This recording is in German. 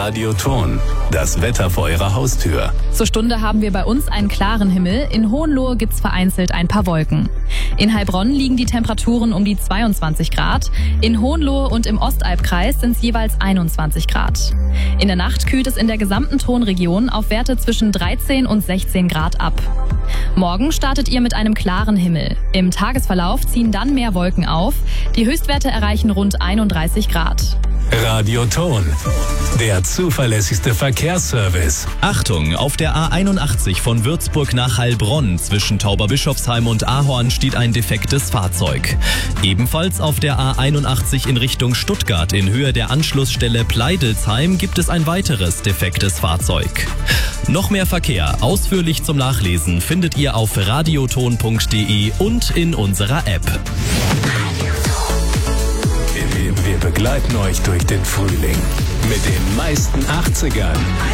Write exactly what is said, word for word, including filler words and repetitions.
Radioton. Das Wetter vor Ihrer Haustür. Zur Stunde haben wir bei uns einen klaren Himmel. In Hohenlohe gibt's vereinzelt ein paar Wolken. In Heilbronn liegen die Temperaturen um die zweiundzwanzig Grad. In Hohenlohe und im Ostalbkreis sind es jeweils einundzwanzig Grad. In der Nacht kühlt es in der gesamten Tonregion auf Werte zwischen dreizehn und sechzehn Grad ab. Morgen startet ihr mit einem klaren Himmel. Im Tagesverlauf ziehen dann mehr Wolken auf. Die Höchstwerte erreichen rund einunddreißig Grad. Radioton, der zuverlässigste Verkehrsservice. Achtung, auf der A einundachtzig von Würzburg nach Heilbronn zwischen Tauberbischofsheim und Ahorn steht ein defektes Fahrzeug. Ebenfalls auf der A einundachtzig in Richtung Stuttgart in Höhe der Anschlussstelle Pleidelsheim gibt es ein weiteres defektes Fahrzeug. Noch mehr Verkehr ausführlich zum Nachlesen findet ihr auf radioton punkt de und in unserer App. Wir begleiten euch durch den Frühling mit den meisten achtzigern.